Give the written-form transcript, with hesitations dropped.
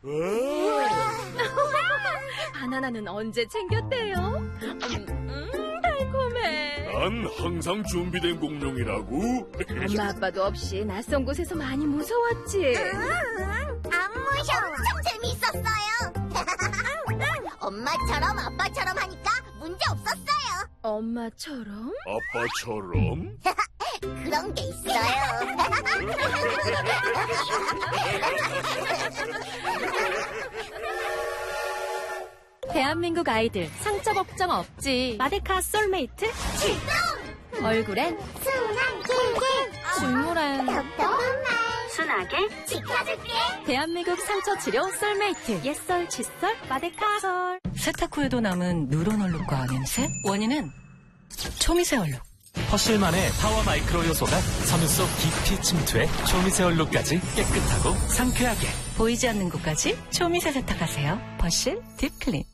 바나나는 언제 챙겼대요? 달콤해. 난 항상 준비된 공룡이라고. 엄마 아빠도 없이 낯선 곳에서 많이 무서웠지? 안 무서워. 엄청 재미있었어요. 엄마처럼 아빠처럼 하니까 문제 없었어요. 엄마처럼? 아빠처럼? 그런 게 있어요. 대한민국 아이들 상처 걱정 없지. 마데카 솔메이트 출동! 얼굴엔 순한 길게 중물한 똑똑한 말 순하게 지켜줄게. 대한민국 상처 치료 솔메이트 옛설 칫솔 마데카솔. 세탁 후에도 남은 누런 얼룩과 냄새? 원인은 초미세 얼룩. 퍼실만의 파워 마이크로 요소가 섬유 속 깊이 침투해 초미세 얼룩까지 깨끗하고 상쾌하게. 보이지 않는 곳까지 초미세 세탁하세요. 퍼실 딥클린.